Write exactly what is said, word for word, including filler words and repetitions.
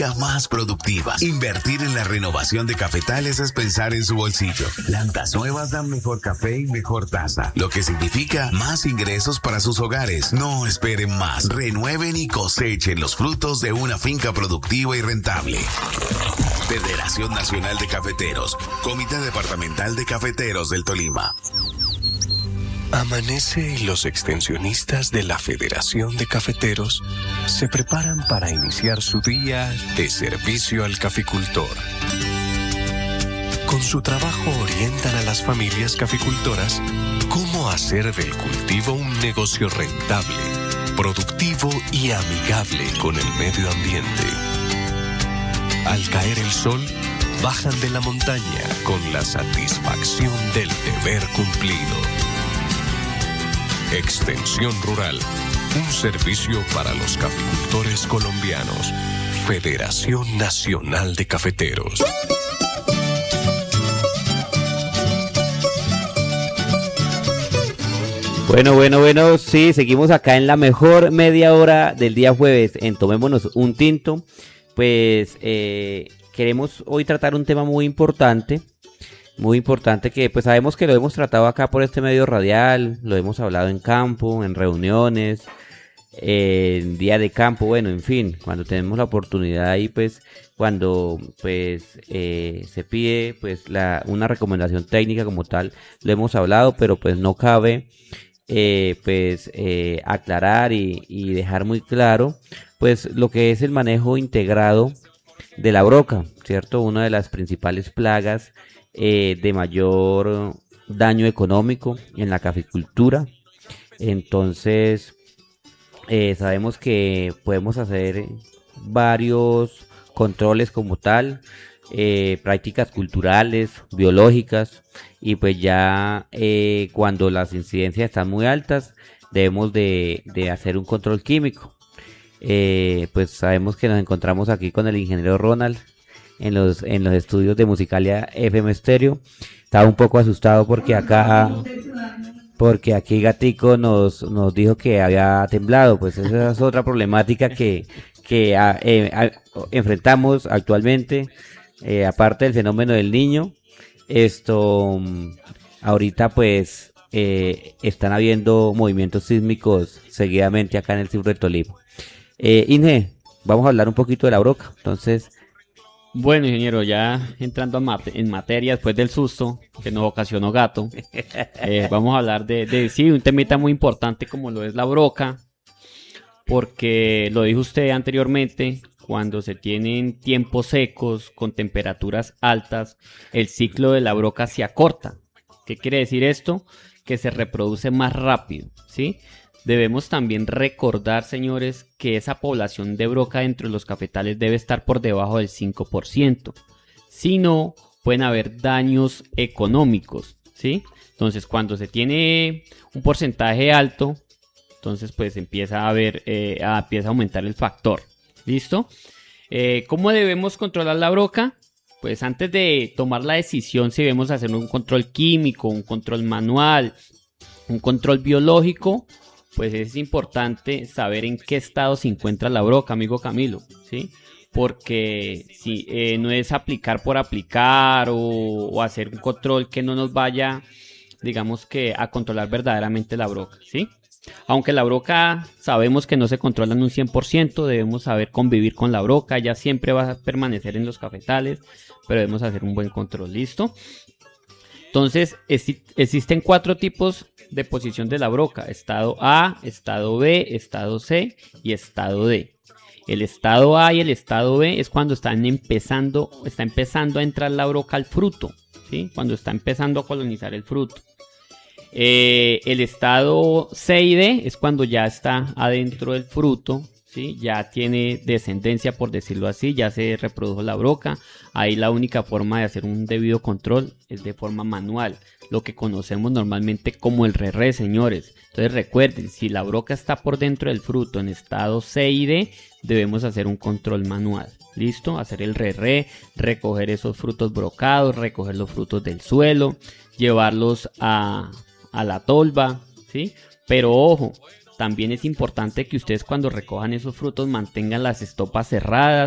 más productivas. Invertir en la renovación de cafetales es pensar en su bolsillo. Plantas nuevas dan mejor café y mejor taza, lo que significa más ingresos para sus hogares. No esperen más. Renueven y cosechen los frutos de una finca productiva y rentable. Federación Nacional de Cafeteros, Comité Departamental de Cafeteros del Tolima. Amanece y los extensionistas de la Federación de Cafeteros se preparan para iniciar su día de servicio al caficultor. Con su trabajo orientan a las familias caficultoras cómo hacer del cultivo un negocio rentable, productivo y amigable con el medio ambiente. Al caer el sol, bajan de la montaña con la satisfacción del deber cumplido. Extensión Rural, un servicio para los caficultores colombianos. Federación Nacional de Cafeteros. Bueno, bueno, bueno, sí, seguimos acá en la mejor media hora del día jueves en Tomémonos un Tinto. Pues eh, queremos hoy tratar un tema muy importante. Muy importante que pues sabemos que lo hemos tratado acá por este medio radial, lo hemos hablado en campo, en reuniones, eh, en día de campo, bueno, en fin, cuando tenemos la oportunidad ahí, pues cuando pues eh, se pide pues la una recomendación técnica como tal, lo hemos hablado, pero pues no cabe eh, pues eh, aclarar y, y dejar muy claro pues lo que es el manejo integrado de la broca, ¿cierto? Una de las principales plagas Eh, de mayor daño económico en la caficultura. Entonces eh, sabemos que podemos hacer varios controles como tal, eh, prácticas culturales, biológicas, y pues ya eh, cuando las incidencias están muy altas debemos de, de hacer un control químico. Eh, pues sabemos que nos encontramos aquí con el ingeniero Ronald en los en los estudios de Musicalia F M Stereo. Estaba un poco asustado porque acá porque aquí Gatico nos nos dijo que había temblado. Pues esa es otra problemática que que a, eh, a, enfrentamos actualmente, eh, aparte del fenómeno del Niño. Esto ahorita pues eh, están habiendo movimientos sísmicos seguidamente acá en el sur de Tolima. eh, Inge, vamos a hablar un poquito de la broca. Entonces, bueno, ingeniero, ya entrando en, mate- en materia después del susto que nos ocasionó Gato, eh, vamos a hablar de, de, sí, un temita muy importante como lo es la broca, porque lo dijo usted anteriormente, cuando se tienen tiempos secos con temperaturas altas, el ciclo de la broca se acorta. ¿Qué quiere decir esto? Que se reproduce más rápido, ¿sí? Debemos también recordar, señores, que esa población de broca dentro de los cafetales debe estar por debajo del cinco por ciento. Si no, pueden haber daños económicos, ¿sí? Entonces, cuando se tiene un porcentaje alto, entonces pues empieza a haber, eh, a, empieza a aumentar el factor. ¿Listo? Eh, ¿Cómo debemos controlar la broca? Pues antes de tomar la decisión si debemos hacer un control químico, un control manual, un control biológico, pues es importante saber en qué estado se encuentra la broca, amigo Camilo, ¿sí? Porque si eh, no es aplicar por aplicar o, o hacer un control que no nos vaya, digamos que a controlar verdaderamente la broca, ¿sí? Aunque la broca sabemos que no se controla en un cien por ciento, debemos saber convivir con la broca, ella siempre va a permanecer en los cafetales, pero debemos hacer un buen control, ¿listo? Entonces, esi- existen cuatro tipos de posición de la broca: estado A, estado B, estado C y estado D. El estado A y el estado B es cuando están empezando, está empezando a entrar la broca al fruto, ¿sí? Cuando está empezando a colonizar el fruto. Eh, el estado C y D es cuando ya está adentro del fruto, ¿sí? Ya tiene descendencia, por decirlo así, ya se reprodujo la broca. Ahí la única forma de hacer un debido control es de forma manual, lo que conocemos normalmente como el re-re, señores. Entonces recuerden, si la broca está por dentro del fruto en estado C y D, debemos hacer un control manual. ¿Listo? Hacer el re-re, recoger esos frutos brocados, recoger los frutos del suelo, llevarlos a, a la tolva, ¿sí? Pero ojo, también es importante que ustedes cuando recojan esos frutos mantengan las estopas cerradas